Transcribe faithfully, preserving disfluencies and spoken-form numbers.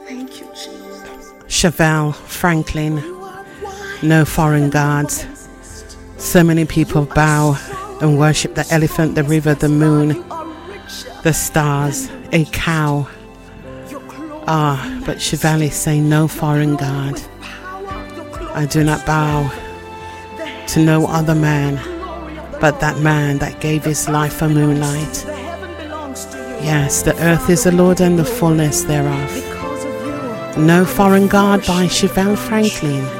Thank you, Jesus. Chevelle Franklin, no foreign gods. So many people bow and worship the elephant, the river, the moon, the stars, a cow. Ah, but Chevelle is saying no foreign god. I do not bow to no other man but that man that gave his life for moonlight. Yes, the earth is the Lord and the fullness thereof. No foreign god by Chevelle Franklin.